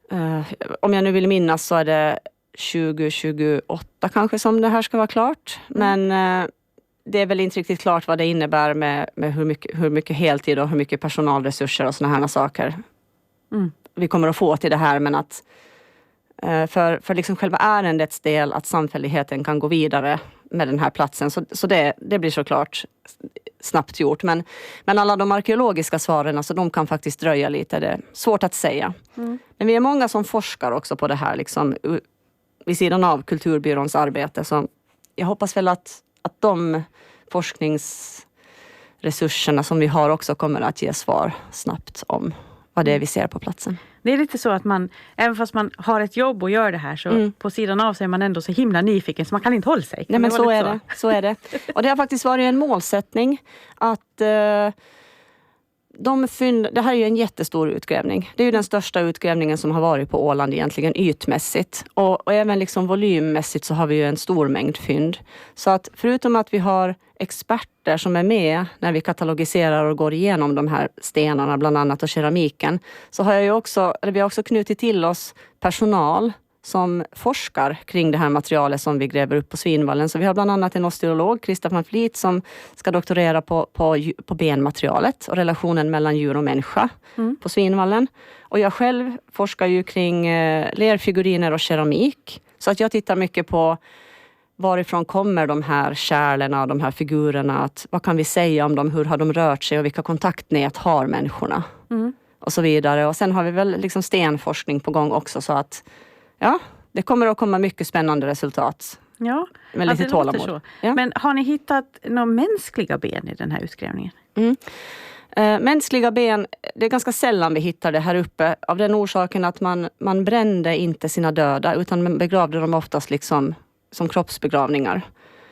om jag nu vill minnas så är det 2028 kanske som det här ska vara klart. Men det är väl inte riktigt klart vad det innebär med hur mycket heltid och hur mycket personalresurser och såna här saker vi kommer att få till det här. Men att för liksom själva ärendets del att samfälligheten kan gå vidare med den här platsen. Så det blir såklart snabbt gjort. Men alla de arkeologiska svaren, alltså de kan faktiskt dröja lite. Det är svårt att säga. Men vi är många som forskar också på det här liksom, vid sidan av Kulturbyråns arbete. Så jag hoppas väl att de forskningsresurserna som vi har också kommer att ge svar snabbt om vad det är vi ser på platsen. Det är lite så att man, även fast man har ett jobb och gör det här, så på sidan av sig är man ändå så himla nyfiken så man kan inte hålla sig. Nej, men så är det. Och det har faktiskt varit en målsättning att det här är ju en jättestor utgrävning. Det är ju den största utgrävningen som har varit på Åland egentligen ytmässigt. Och även liksom volymmässigt så har vi ju en stor mängd fynd. Så att förutom att vi har experter som är med när vi katalogiserar och går igenom de här stenarna bland annat och keramiken, så har vi har också knutit till oss personal som forskar kring det här materialet som vi gräver upp på Svinvallen. Så vi har bland annat en osteolog, Krista van Vliet, som ska doktorera på benmaterialet och relationen mellan djur och människa på Svinvallen. Och jag själv forskar ju kring lerfiguriner och keramik. Så att jag tittar mycket på varifrån kommer de här kärlerna och de här figurerna. Vad kan vi säga om dem? Hur har de rört sig och vilka kontaktnät har människorna? Och så vidare. Och sen har vi väl liksom stenforskning på gång också, så att det kommer att komma mycket spännande resultat. Ja, med lite tålamod. Ja. Men har ni hittat några mänskliga ben i den här utgrävningen? Mänskliga ben, det är ganska sällan vi hittar det här uppe. Av den orsaken att man brände inte sina döda, utan man begravde dem oftast liksom som kroppsbegravningar.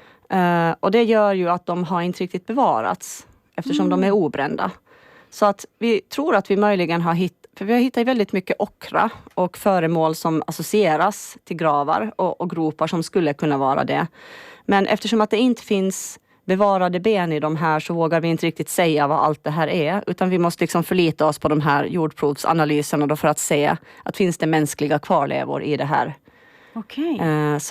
Och det gör ju att de har inte riktigt bevarats eftersom de är obrända. Så att vi tror att vi möjligen har hittat väldigt mycket ockra och föremål som associeras till gravar och gropar som skulle kunna vara det. Men eftersom att det inte finns bevarade ben i de här, så vågar vi inte riktigt säga vad allt det här är. Utan vi måste liksom förlita oss på de här jordprovsanalyserna då för att se att finns det mänskliga kvarlevor i det här. Okej.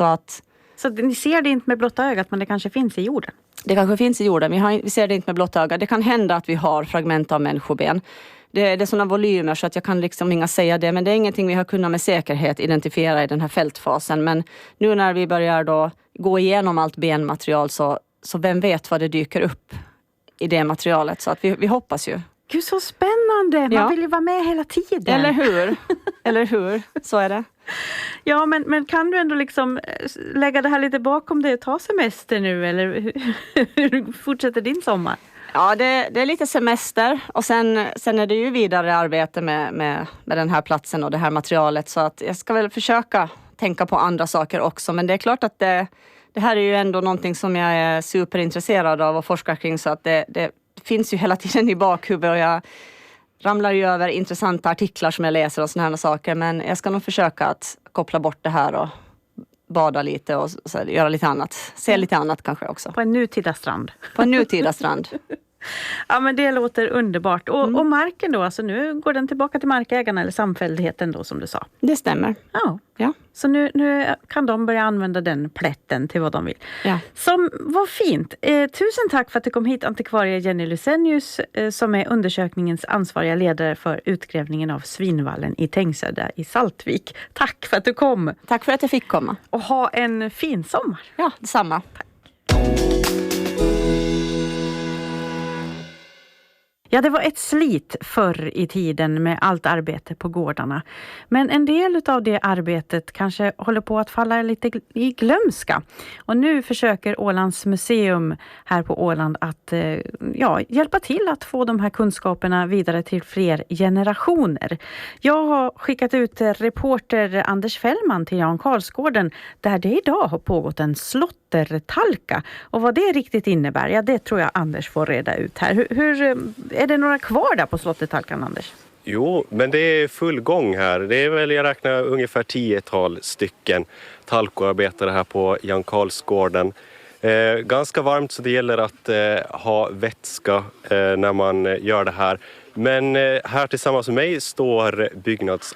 Så ni ser det inte med blotta ögat, men det kanske finns i jorden? Det kanske finns i jorden. Vi ser det inte med blotta ögat. Det kan hända att vi har fragment av människoben. Det är sådana volymer så att jag kan liksom inga säga det. Men det är ingenting vi har kunnat med säkerhet identifiera i den här fältfasen. Men nu när vi börjar då gå igenom allt benmaterial, så vem vet vad det dyker upp i det materialet. Så att vi hoppas ju. Gud, så spännande! Man vill ju vara med hela tiden. Eller hur? Eller hur? Så är det. Ja, men kan du ändå liksom lägga det här lite bakom dig och ta semester nu? Eller hur fortsätter din sommar? Ja, det är lite semester. Och sen är det ju vidare arbete med den här platsen och det här materialet. Så att jag ska väl försöka tänka på andra saker också. Men det är klart att det här är ju ändå någonting som jag är superintresserad av och forskar kring. Så att det finns ju hela tiden i bakhuvudet, och jag ramlar ju över intressanta artiklar som jag läser och såna här saker. Men jag ska nog försöka att koppla bort det här och bada lite och så, göra lite annat. Se lite annat kanske också. På en nutida strand. På en nutida strand. Ja, men det låter underbart. Och marken då, alltså nu går den tillbaka till markägarna eller samfälligheten då, som du sa? Det stämmer. Ja. Så nu kan de börja använda den plätten till vad de vill. Ja. Som var fint. Tusen tack för att du kom hit, antikvarie Jenny Lysenius, som är undersökningens ansvariga ledare för utgrävningen av Svinvallen i Tängsöda i Saltvik. Tack för att du kom. Tack för att jag fick komma. Och ha en fin sommar. Ja, detsamma. Tack. Ja, det var ett slit förr i tiden med allt arbete på gårdarna. Men en del av det arbetet kanske håller på att falla lite i glömska. Och nu försöker Ålands museum här på Åland att hjälpa till att få de här kunskaperna vidare till fler generationer. Jag har skickat ut reporter Anders Fällman till Jan Karlsgården, där det idag har pågått en slottertalka. Och vad det riktigt innebär, ja, det tror jag Anders får reda ut här. Hur är det några kvar där på slottertalkan, Anders? Jo, men det är full gång här. Det är väl, jag räknar ungefär 10-tal stycken talkoarbetare här på Jan Karlsgården. Ganska varmt, så det gäller att ha vätska när man gör det här. Men här tillsammans med mig står Byggnads